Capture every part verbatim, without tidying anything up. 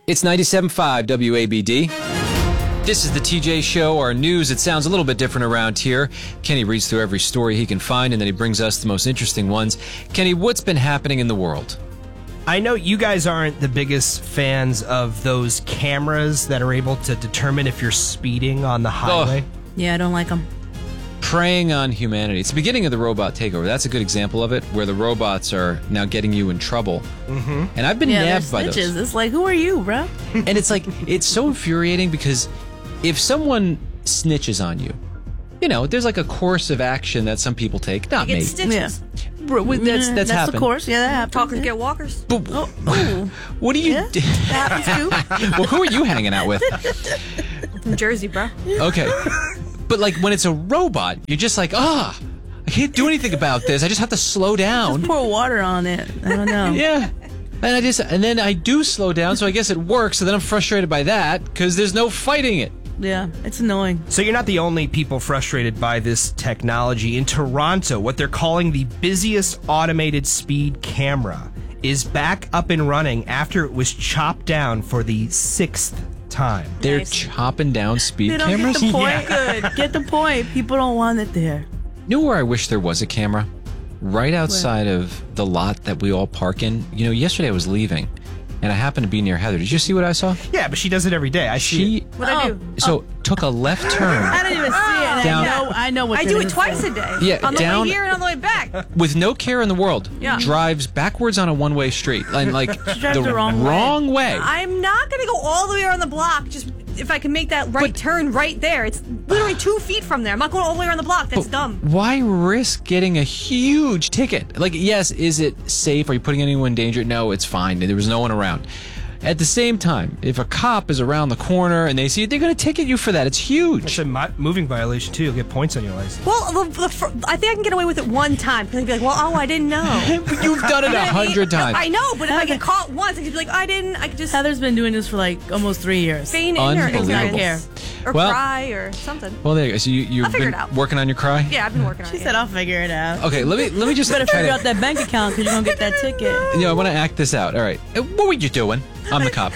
It's ninety-seven point five W A B D. This is the T J Show, our news. It sounds a little bit different around here. Kenny reads through every story he can find, and then he brings us the most interesting ones. Kenny, what's been happening in the world? I know you guys aren't the biggest fans of those cameras that are able to determine if you're speeding on the highway. Oh. Yeah, I don't like them. Preying on humanity. It's the beginning of the robot takeover. That's a good example of it, where the robots are now getting you in trouble. Mm-hmm. And I've been yeah, nabbed by snitches. those. It's like, who are you, bro? And it's like, it's so infuriating because if someone snitches on you, you know, there's like a course of action that some people take. Not You get me. stitches. Yeah. Bro, that's, that's, that's happened. the course. Yeah, that happens. Talkers yeah. get walkers. But, Oh, oh. what do you Yeah, do? that happens too. Well, who are you hanging out with? From Jersey, bro. Okay. But like when it's a robot, you're just like, ah, I can't do anything about this. I just have to slow down. Just pour water on it. I don't know. Yeah. And I just and then I do slow down, so I guess it works. So then I'm frustrated by that because there's no fighting it. Yeah, it's annoying. So you're not the only people frustrated by this technology. In Toronto, what they're calling the busiest automated speed camera is back up and running after it was chopped down for the sixth time. They're Nice. chopping down speed They don't cameras. get the point. Yeah. Good. Get the point. People don't want it there. You know where I wish there was a camera? Right outside of the lot that we all park in. You know, yesterday I was leaving, and I happened to be near Heather. Did you see what I saw? Yeah, but she does it every day. I see She it. What I do? so took a left turn I didn't even see it. and Down- I know. I know what I it do it is. twice a day. Yeah, on the down- way here and on the way back. with no care in the world. Yeah. Drives backwards on a one-way street, and like drives the wrong way. wrong way. I'm not gonna go all the way around the block. Just if I can make that right But- turn right there. It's literally two feet from there. I'm not going all the way around the block. That's dumb. Why risk getting a huge ticket? Like, yes, is it safe? Are you putting anyone in danger? No, it's fine. There was no one around. At the same time, if a cop is around the corner and they see it, they're going to ticket you for that. It's huge. It's a mo- moving violation, too. You'll get points on your license. Well, the, the, fir- I think I can get away with it one time because I'd be like, well, oh, I didn't know. You've done it a hundred times. I know, but if I get caught once, I could be like, I didn't. I could just Heather's been doing this for like almost three years. feign Unbelievable. ignorance or Well- cry or something. Well, there you go. So you, you've I'll figure been it out. working on your cry? Yeah, I've been working on She it. said, "I'll figure it out." Okay, let me let me just Better try figure to, out that bank account because you're gonna get that ticket. you know, I want to act this out. All right. Uh, What were you doing? I'm the cop.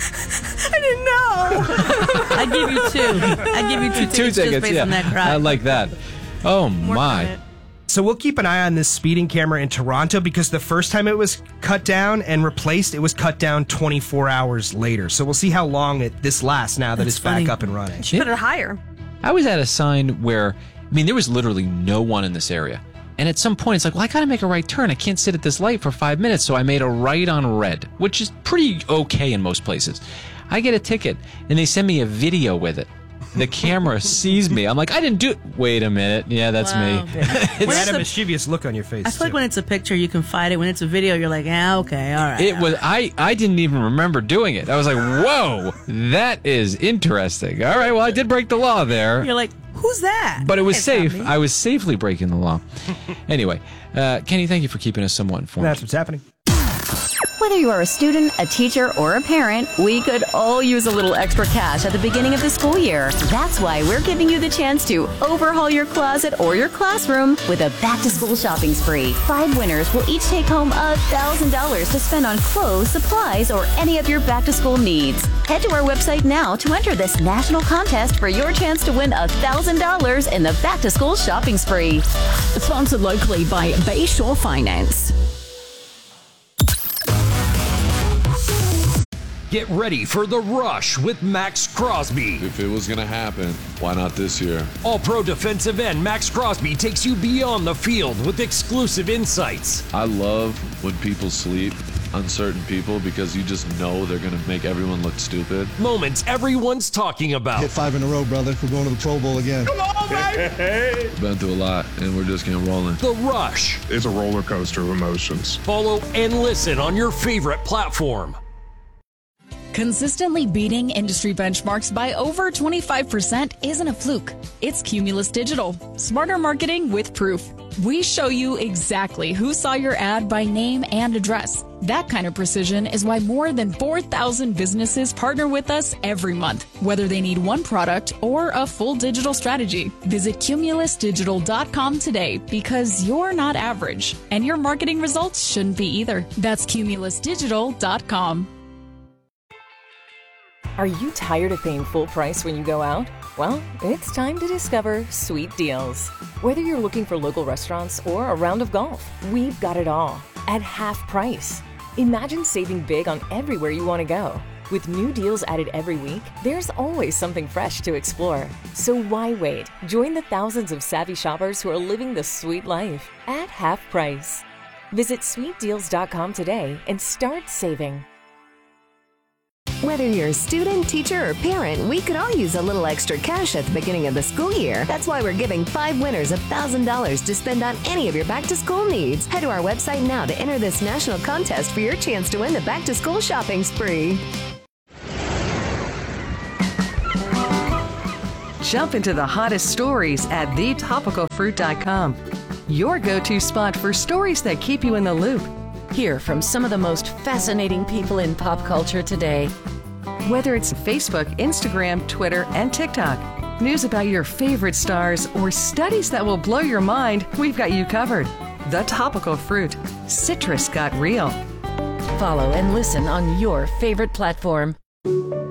I didn't know. I give you two. I give you two tickets, Two just tickets, based yeah. on that cry. I like that. Oh, Working on my. it. So we'll keep an eye on this speeding camera in Toronto because the first time it was cut down and replaced, it was cut down twenty-four hours later. So we'll see how long it, this lasts now that That's it's funny. back up and running. Should put it higher. I was at a sign where, I mean, there was literally no one in this area. And at some point, it's like, well, I got to make a right turn. I can't sit at this light for five minutes. So I made a right on red, which is pretty okay in most places. I get a ticket, and they send me a video with it. The camera sees me. I'm like, I didn't do it. Wait a minute. Yeah, that's Wow. me. You When had it's a a- mischievous look on your face. I feel like too. when it's a picture, you can fight it. When it's a video, you're like, ah, okay, all right. It was I. I didn't even remember doing it. I was like, "Whoa, that is interesting." All right, well, I did break the law there, You're like, who's that? but it was It's not safe. me. I was safely breaking the law. Anyway, uh, Kenny, thank you for keeping us somewhat informed. That's what's happening. Whether you are a student, a teacher, or a parent, we could all use a little extra cash at the beginning of the school year. That's why we're giving you the chance to overhaul your closet or your classroom with a back-to-school shopping spree. Five winners will each take home one thousand dollars to spend on clothes, supplies, or any of your back-to-school needs. Head to our website now to enter this national contest for your chance to win one thousand dollars in the back-to-school shopping spree. Sponsored locally by Bayshore Finance. Get ready for The Rush with Max Crosby. If it was going to happen, why not this year? All-pro defensive end Max Crosby takes you beyond the field with exclusive insights. I love when people sleep, uncertain people, because you just know they're going to make everyone look stupid. Moments everyone's talking about. Hit five in a row, brother. We're going to the Pro Bowl again. Been through a lot, and we're just getting rolling. The Rush. It's a roller coaster of emotions. Follow and listen on your favorite platform. Consistently beating industry benchmarks by over twenty-five percent isn't a fluke. It's Cumulus Digital. Smarter marketing with proof. We show you exactly who saw your ad by name and address. That kind of precision is why more than four thousand businesses partner with us every month, whether they need one product or a full digital strategy. Visit cumulus digital dot com today because you're not average, and your marketing results shouldn't be either. That's cumulus digital dot com. Are you tired of paying full price when you go out? Well, it's time to discover Sweet Deals. Whether you're looking for local restaurants or a round of golf, we've got it all at half price. Imagine saving big on everywhere you want to go. With new deals added every week, there's always something fresh to explore. So why wait? Join the thousands of savvy shoppers who are living the sweet life at half price. Visit sweet deals dot com today and start saving. Whether you're a student, teacher, or parent, we could all use a little extra cash at the beginning of the school year. That's why we're giving five winners one thousand dollars to spend on any of your back-to-school needs. Head to our website now to enter this national contest for your chance to win the back-to-school shopping spree. Jump into the hottest stories at the topical fruit dot com. Your go-to spot for stories that keep you in the loop. Hear from some of the most fascinating people in pop culture today. Whether it's Facebook, Instagram, Twitter, and TikTok, news about your favorite stars, or studies that will blow your mind, we've got you covered. The Topical Fruit. Citrus got real. Follow and listen on your favorite platform.